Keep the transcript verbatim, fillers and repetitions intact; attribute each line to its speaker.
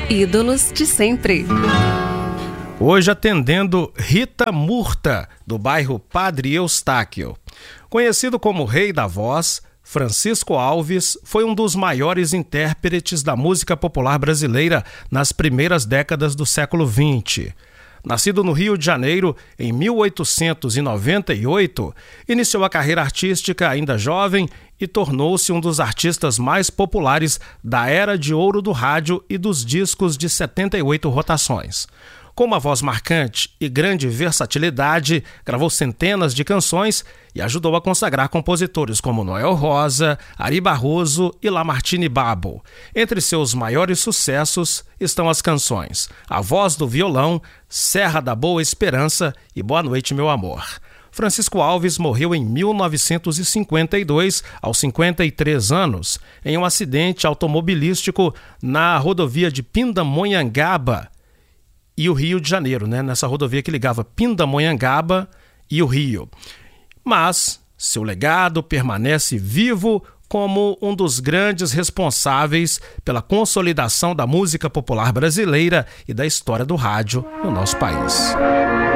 Speaker 1: Ídolos de sempre.
Speaker 2: Hoje atendendo Rita Murta, do bairro Padre Eustáquio. Conhecido como Rei da Voz, Francisco Alves foi um dos maiores intérpretes da música popular brasileira nas primeiras décadas do século vinte. Nascido no Rio de Janeiro em mil oitocentos e noventa e oito, iniciou a carreira artística ainda jovem e tornou-se um dos artistas mais populares da era de ouro do rádio e dos discos de setenta e oito rotações. Com uma voz marcante e grande versatilidade, gravou centenas de canções e ajudou a consagrar compositores como Noel Rosa, Ari Barroso e Lamartine Babo. Entre seus maiores sucessos estão as canções A Voz do Violão, Serra da Boa Esperança e Boa Noite, Meu Amor. Francisco Alves morreu em mil novecentos e cinquenta e dois, aos cinquenta e três anos, em um acidente automobilístico na rodovia de Pindamonhangaba e o Rio de Janeiro, né? Nessa rodovia que ligava Pindamonhangaba e o Rio. Mas seu legado permanece vivo como um dos grandes responsáveis pela consolidação da música popular brasileira e da história do rádio no nosso país.